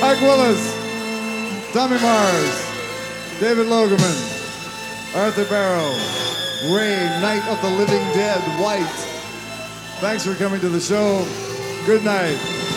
Mike Willis, Tommy Mars, David Logeman, Arthur Barrow, Ray, Night of the Living Dead, White. Thanks for coming to the show. Good night.